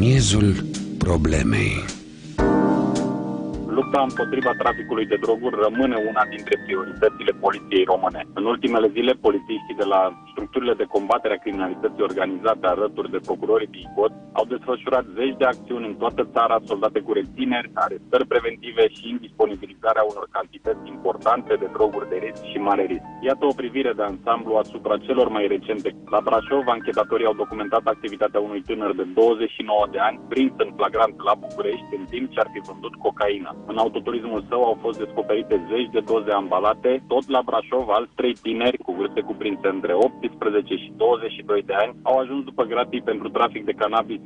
miezul problemei. Lupta împotriva traficului de droguri rămâne una dintre prioritățile poliției române. În ultimele zile, polițiștii de la structurile de combatere a criminalității organizate alături de procurorii din ICOT au desfășurat zeci de acțiuni în toată țara, soldate cu rețineri, arestări preventive și indisponibilizarea unor cantități importante de droguri de risc și mare risc. Iată o privire de ansamblu asupra celor mai recente. La Brașov, anchetatorii au documentat activitatea unui tânăr de 29 de ani, prins în flagrant la București, în timp ce ar fi vândut cocaină. În autoturismul său au fost descoperite zeci de doze ambalate. Tot la Brașov, alți 3 tineri cu vârste cuprinse între 18 și 22 de ani au ajuns după gratii pentru trafic de cannabis